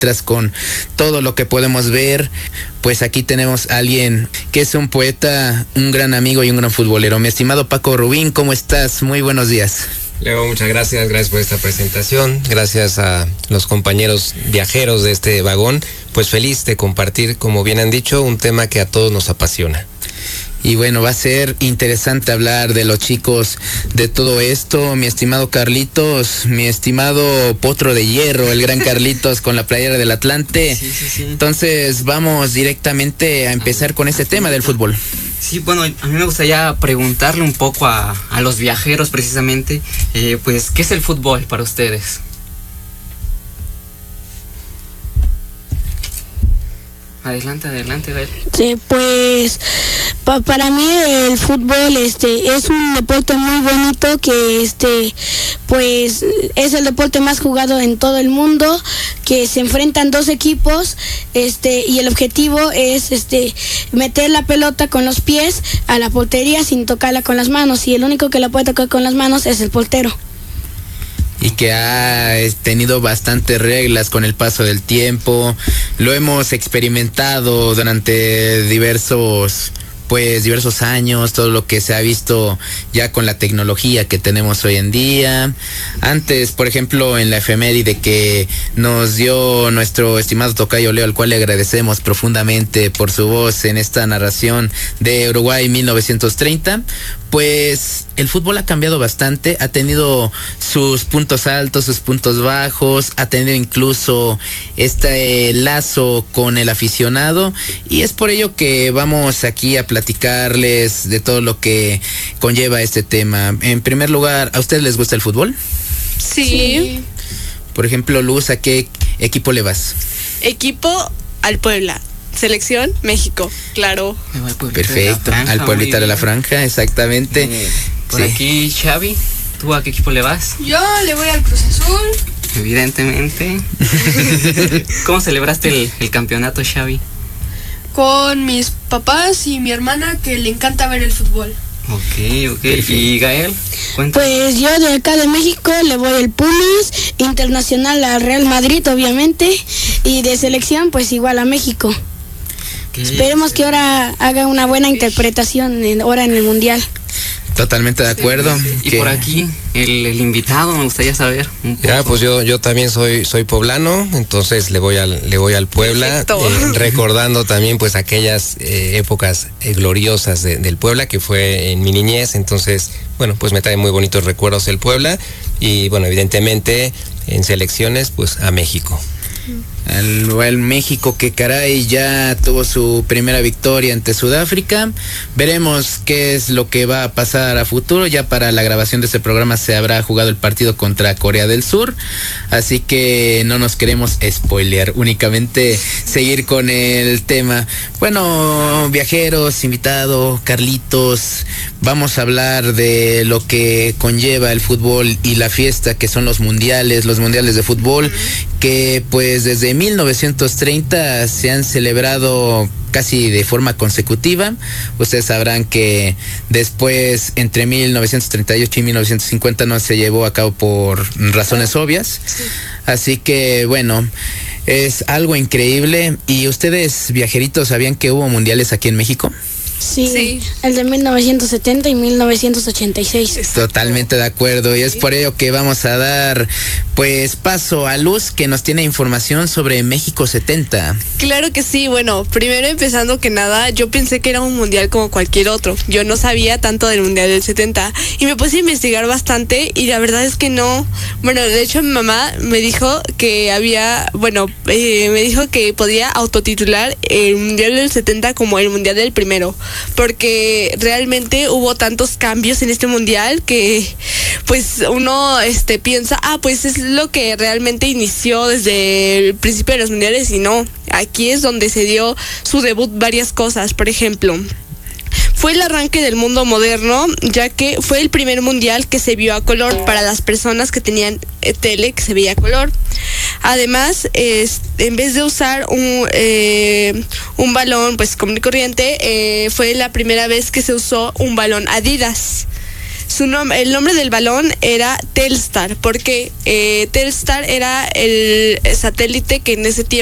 letras, con todo lo que podemos ver. Pues aquí tenemos a alguien que es un poeta, un gran amigo y un gran futbolero. Mi estimado Paco Rubín, ¿cómo estás? Muy buenos días. Leo, muchas gracias por esta presentación, gracias a los compañeros viajeros de este vagón, pues feliz de compartir, como bien han dicho, un tema que a todos nos apasiona. Y bueno, va a ser interesante hablar de los chicos, de todo esto. Mi estimado Carlitos, mi estimado Potro de Hierro, el gran Carlitos con la playera del Atlante. Sí. Entonces vamos directamente a empezar con este tema del fútbol. Sí, bueno, a mí me gustaría preguntarle un poco a los viajeros precisamente, pues, ¿qué es el fútbol para ustedes? Adelante, Gael. Sí, pues para mí el fútbol es un deporte muy bonito que pues es el deporte más jugado en todo el mundo, que se enfrentan dos equipos y el objetivo es meter la pelota con los pies a la portería sin tocarla con las manos, y el único que la puede tocar con las manos es el portero. Y que ha tenido bastantes reglas con el paso del tiempo. Lo hemos experimentado durante diversos años, todo lo que se ha visto ya con la tecnología que tenemos hoy en día. Antes, por ejemplo, en la efeméride que nos dio nuestro estimado tocayo Leo, al cual le agradecemos profundamente por su voz en esta narración de Uruguay 1930, pues el fútbol ha cambiado bastante, ha tenido sus puntos altos, sus puntos bajos, ha tenido incluso este lazo con el aficionado, y es por ello que vamos aquí a platicarles de todo lo que conlleva este tema. En primer lugar, ¿a ustedes les gusta el fútbol? Sí. Por ejemplo, Luz, ¿a qué equipo le vas? Equipo al Puebla. Selección México, claro. Perfecto, al Pueblita de la Franja, exactamente. Por aquí, Xavi, ¿tú a qué equipo le vas? Yo le voy al Cruz Azul. Evidentemente. ¿Cómo celebraste el campeonato, Xavi? Con mis papás y mi hermana, que le encanta ver el fútbol. Ok. ¿Y Gael? Cuéntame. Pues yo de acá de México le voy al Pumas, internacional al Real Madrid, obviamente, y de selección pues igual a México. Esperemos que ahora haga una buena interpretación ahora en el Mundial. Totalmente de acuerdo. Y por aquí, el invitado, me gustaría saber un poco. Ya, pues yo también soy poblano, entonces le voy al Puebla, recordando también pues aquellas épocas gloriosas del Puebla, que fue en mi niñez. Entonces, bueno, pues me trae muy bonitos recuerdos el Puebla, y bueno, evidentemente en selecciones pues a México. El México, que caray ya tuvo su primera victoria ante Sudáfrica. Veremos qué es lo que va a pasar a futuro. Ya para la grabación de este programa se habrá jugado el partido contra Corea del Sur, así que no nos queremos spoilear, únicamente seguir con el tema. Bueno, viajeros, invitado, Carlitos, vamos a hablar de lo que conlleva el fútbol y la fiesta que son los mundiales de fútbol, que pues desde 1930 se han celebrado casi de forma consecutiva. Ustedes sabrán que después, entre 1938 y 1950, no se llevó a cabo por razones obvias. Sí. Así que bueno, es algo increíble. ¿Y ustedes, viajeritos, sabían que hubo mundiales aquí en México? Sí, el de 1970 y 1986. Totalmente de acuerdo, y es por ello que vamos a dar pues paso a Luz, que nos tiene información sobre México 70. Claro que sí. Bueno, primero, empezando que nada, yo pensé que era un mundial como cualquier otro. Yo no sabía tanto del mundial del 70 y me puse a investigar bastante, y la verdad es que no. Bueno, de hecho mi mamá me dijo que me dijo que podía autotitular el mundial del 70 como el mundial del primero, porque realmente hubo tantos cambios en este mundial que pues uno piensa, pues es lo que realmente inició desde el principio de los mundiales, y no, aquí es donde se dio su debut varias cosas. Por ejemplo, fue el arranque del mundo moderno, ya que fue el primer mundial que se vio a color para las personas que tenían tele, que se veía a color. Además, en vez de usar un balón pues común y corriente, fue la primera vez que se usó un balón Adidas. el nombre del balón era Telstar, porque Telstar era el satélite que en ese tiempo